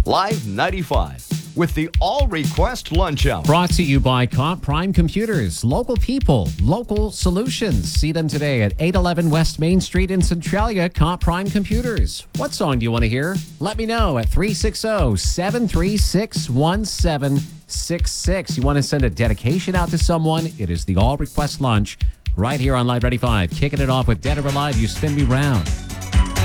Live 95 with the All Request Lunch Hour. Brought to you by Comp Prime Computers. Local people, local solutions. See them today at 811 West Main Street in Centralia. Comp Prime Computers. What song do you want to hear? Let me know at 360-736-1766. You want to send a dedication out to someone? It is the All Request Lunch right here on Live 95. Kicking it off with Dead or Alive, You Spin Me Round.